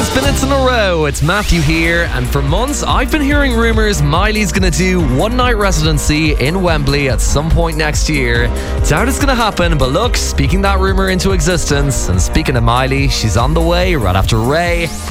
minutes in a row. It's Matthew here, and for months I've been hearing rumours Miley's going to do one night residency in Wembley at some point next year. Doubt it's going to happen, but look, speaking that rumour into existence, and speaking of Miley, she's on the way right after Ray.